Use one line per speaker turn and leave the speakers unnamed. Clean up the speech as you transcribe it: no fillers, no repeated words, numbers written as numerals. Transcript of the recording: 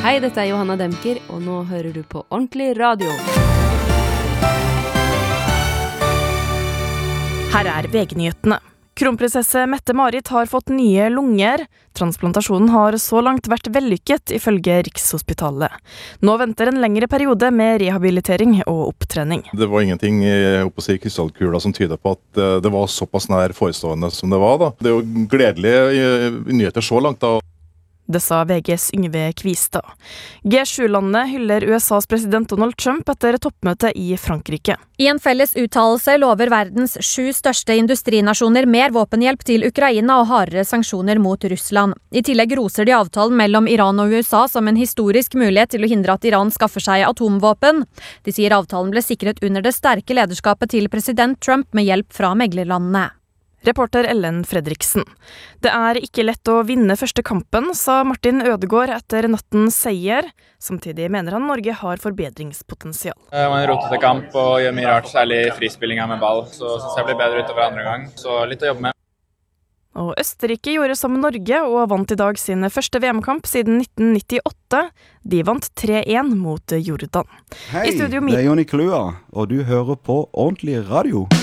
Hei, dette Johanna Demker, og nå hører du på Ordentlig Radio.
Her VG-nyhetene. Kronprinsesse Mette-Marit har fått nye lunger. Transplantasjonen har så langt vært vellykket, ifølge Rikshospitalet. Nå venter en lengre periode med rehabilitering og opptrening.
Det var ingenting oppe i krystallkula som tyder på at det var såpass nær forestående som det var. Da. Det jo gledelige nyheter så langt da.
Det sa VGs Yngve Kvistad. G7-landet hyller USAs president Donald Trump etter toppmøtet i Frankrike.
I en felles uttalelse lover verdens 7 største industrinasjoner mer våpenhjelp til Ukraina og hardere sanksjoner mot Russland. I tillegg roser de avtalen mellom Iran og USA som en historisk mulighet til å hindre at Iran skaffer seg atomvåpen. De sier avtalen ble sikret under det sterke lederskapet til president Trump med hjelp fra meglerlandene.
Reporter Ellen Fredriksen. Det ikke lett å vinne første kampen, sa Martin Ødegaard etter nattens seier. Samtidig mener han Norge har forbedringspotensial.
Det var en rotete kamp og gjør mye rart, særlig frispillinga med ball. Så synes jeg blir bedre utover andre gang, så litt å jobbe med.
Og Østerrike gjorde som Norge og vant i dag sin første VM-kamp siden 1998. De vant 3-1 mot Jordan.
Hei, det Jonny Klua, og du hører på Ordentlig Radio.